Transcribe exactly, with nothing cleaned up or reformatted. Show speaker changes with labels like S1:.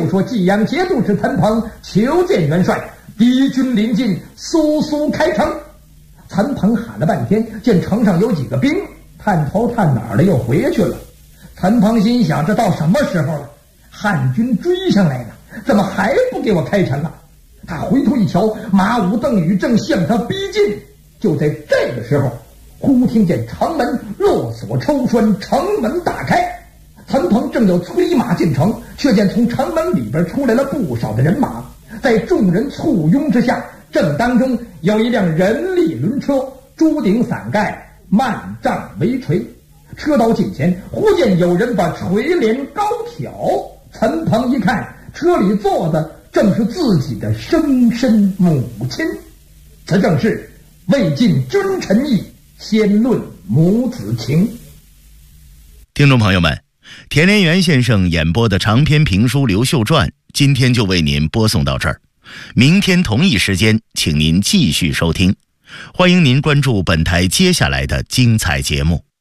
S1: 就说济阳节度使陈鹏求见元帅，敌军临近，速速开城。陈鹏喊了半天，见城上有几个兵，探头探哪儿的又回去了。陈鹏心想，这到什么时候了？汉军追上来了，怎么还不给我开城了？他回头一瞧，马武、邓禹正向他逼近。就在这个时候，忽听见城门落锁抽栓，城门大开。陈鹏正要催马进城，却见从城门里边出来了不少的人马，在众人簇拥之下，正当中有一辆人力轮车，朱顶伞盖，幔帐围垂。车到近前，忽见有人把垂帘高挑。陈鹏一看，车里坐的正是自己的生身母亲。这正是未尽君臣义，先论母子情。
S2: 听众朋友们，田连元先生演播的长篇评书《刘秀传》今天就为您播送到这儿，明天同一时间请您继续收听，欢迎您关注本台接下来的精彩节目。